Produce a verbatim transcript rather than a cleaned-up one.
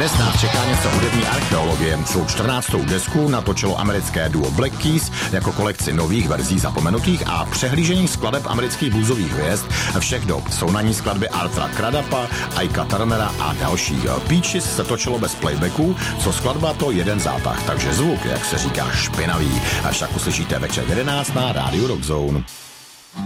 Dnes nás čeká něco hudební archeologie. Svou čtrnáctou desku natočilo americké duo Black Keys jako kolekci nových verzí zapomenutých a přehlížených skladeb amerických bluesových hvězd všech dob. Jsou na ní skladby Artura Cradapa, Ika Turnera a dalších. Peaches se točilo bez playbacku, co skladba to jeden zátah, takže zvuk, jak se říká, špinavý. Až tak uslyšíte večer jedenáct na rádiu Rock Zone.